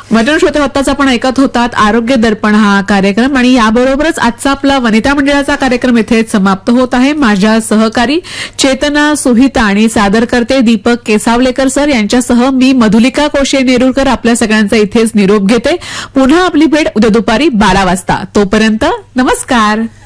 Mutton श्रोते आत्ताच आपण ऐकत होतात आरोग्य दर्पण हा कार्यक्रम आणि याबरोबरच आजचा आपला वनिता मंडळाचा कार्यक्रम इथेच समाप्त होत आहे. माझ्या सहकारी चेतना सुहिता आणि सादर करते दीपक केसावलेकर सर यांच्यासह मी मधुलिका कोशे नेरुरकर आपल्या सगळ्यांचा इथेच निरोप घेते. पुन्हा आपली भेट उद्या दुपारी 12 वाजता. तोपर्यंत नमस्कार.